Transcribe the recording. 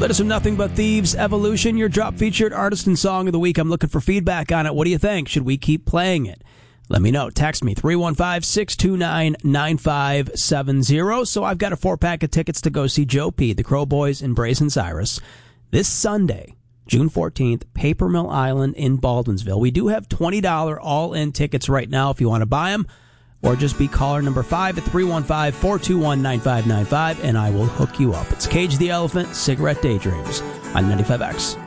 Latest from Nothing But Thieves, Evolution, your drop featured artist and song of the week. I'm looking for feedback on it. What do you think? Should we keep playing it? Let me know. Text me, 315-629-9570. So I've got a 4-pack of tickets to go see Joe P., the Crow Boys, and Brazen Cyrus this Sunday, June 14th, Paper Mill Island in Baldwinsville. We do have $20 all-in tickets right now if you want to buy them, or just be caller number 5 at 315-421-9595, and I will hook you up. It's Cage the Elephant, Cigarette Daydreams on 95X.